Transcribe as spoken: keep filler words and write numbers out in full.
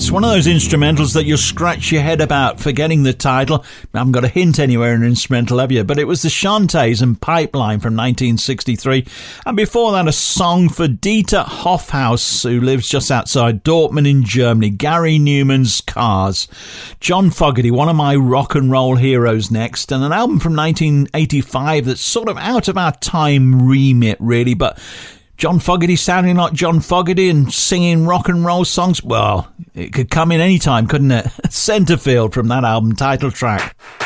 It's one of those instrumentals that you'll scratch your head about, forgetting the title. I haven't got a hint anywhere in an instrumental, have you? But it was the Shantays and Pipeline from nineteen sixty-three. And before that, a song for Dieter Hoffhaus, who lives just outside Dortmund in Germany. Gary Newman's Cars. John Fogerty, one of my rock and roll heroes, next. And an album from nineteen eighty-five that's sort of out of our time remit, really, but John Fogerty sounding like John Fogerty and singing rock and roll songs, well, it could come in any time, couldn't it? Centerfield from that album title track.